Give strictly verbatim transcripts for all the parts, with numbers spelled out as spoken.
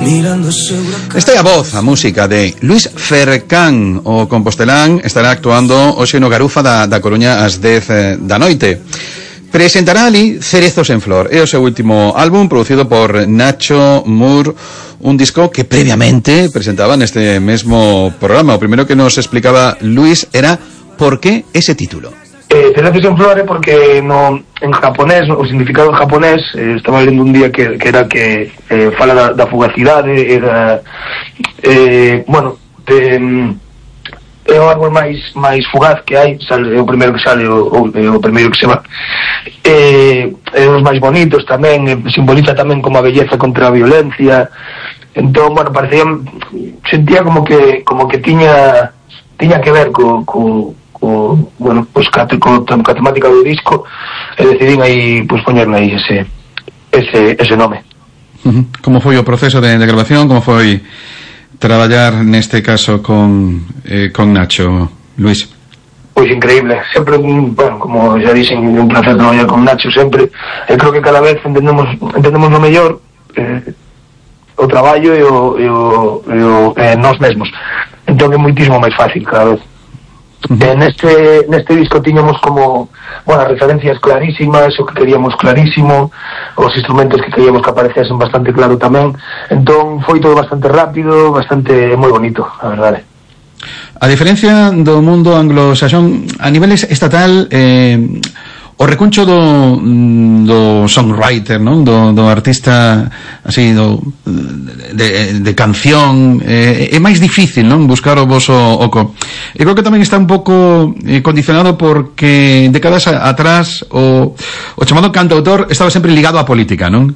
Esta é a voz, a música de Luís Fercán. O compostelán estará actuando hoxe no Garufa da, da Coruña ás dez da noite. Presentará ali Cerezos en Flor. É o seu último álbum, producido por Nacho Moore, un disco que previamente presentaba neste mesmo programa. O primeiro que nos explicaba Luís era por que ese título. Eh, Cerezos en Flor é porque no, en japonés, o significado en japonés, eh, estaba lendo un día que, que era que eh, fala da, da fugacidade e da eh, bueno de, é o árbol máis máis fugaz que hai, sale, é o primeiro que sale o, o, o primeiro que se va, eh, é os máis bonitos tamén, eh, simboliza tamén como a belleza contra a violencia. Entón, bueno, parecía, sentía como que como que tiña tiña que ver co, co o, bueno, pues ca, co, ca temática do disco, e decidín aí pues poñerme aí ese ese ese nome. Uh-huh. Como foi o proceso de, de grabación? Como foi traballar neste caso con eh, con Nacho, Luís? Pois increíble, sempre, bueno, como xa dixen, un placer traballar con Nacho sempre. Eu creo que cada vez entendemos entendemos no mellor eh, o traballo e o, e o, e o eh, nós mesmos. Entón é moitísimo máis fácil cada vez. Uh-huh. Eh, neste, neste disco tiñamos como, bueno, referencias clarísimas, o que queríamos clarísimo, os instrumentos que queríamos que aparecesen bastante claro tamén. Entón foi todo bastante rápido, bastante moi bonito, a verdade. A diferencia do mundo anglosaxón, a nivel estatal, eh, o recuncho do, do songwriter, non? Do, do artista así, do, de, de canción, eh, é máis difícil, non? Buscar o voso oco. E creo que tamén está un pouco eh, condicionado porque décadas atrás o, o chamado cantautor estaba sempre ligado á política, non?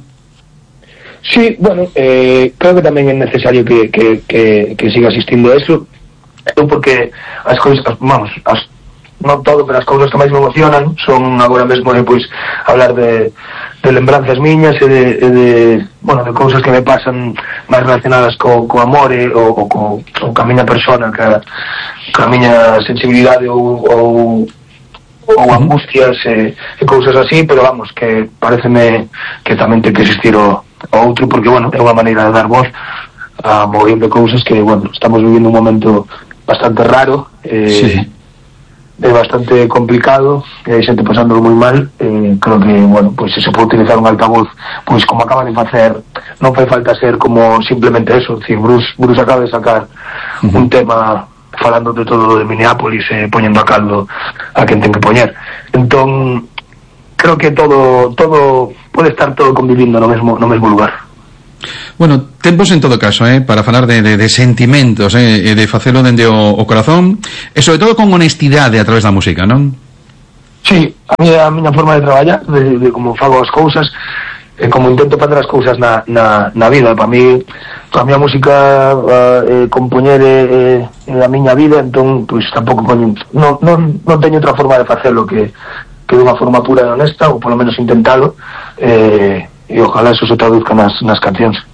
Sí, bueno, eh, creo que tamén é necesario que, que, que, que siga asistindo a eso, porque as cousas, vamos, as non todo, pero as cousas que máis me emocionan son agora mesmo de, pois, hablar de, de lembranzas miñas e de, e de, bueno, de cousas que me pasan máis relacionadas co, co amor e, o, o, co, o ca miña persona, ca, ca miña sensibilidade ou, ou, ou angustias e, e cousas así, pero vamos, que pareceme que tamén ten que existir o, o outro, porque, bueno, é unha maneira de dar voz a mogollón de cousas que, bueno, estamos vivindo un momento bastante raro, eh, sí. É bastante complicado, e hai xente pasándolo moi mal. Eh, creo que, bueno, pois se se pode utilizar un altavoz, pois como acaba de facer, non fai falta ser como simplemente eso, decir, Bruce, Bruce acaba de sacar uh-huh. un tema falando de todo de Minneapolis e eh, poñendo a caldo a quen ten que poñer. Entón, creo que todo todo pode estar todo convivindo no mesmo no mesmo lugar. Bueno, tempos en todo caso, eh, para falar de, de, de sentimentos, eh, de facelo dende o, o corazón, e sobre todo con honestidade a través da música, non? Sí, a miña, a miña forma de traballar, de, de como fago as cousas, eh, como intento facer as cousas na, na, na vida. Para mí, a miña música, eh, compoñer eh, eh, a miña vida, entón, pois, tampouco non, non, non teño outra forma de facelo que, que de unha forma pura e honesta, ou polo menos intentalo, eh, e ojalá eso se traduzca nas, nas cancións.